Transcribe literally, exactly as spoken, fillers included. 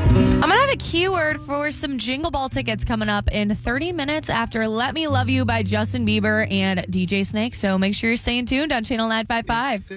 I'm going to have a keyword for some Jingle Ball tickets coming up in thirty minutes after Let Me Love You by Justin Bieber and D J Snake. So make sure you're staying tuned on Channel nine five five.